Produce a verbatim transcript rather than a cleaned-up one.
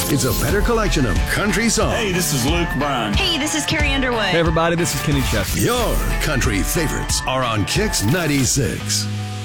It's a better collection of country songs. Hey, this is Luke Bryan. Hey, this is Carrie Underwood. Hey, everybody, this is Kenny Chesney. Your country favorites are on Kix ninety-six.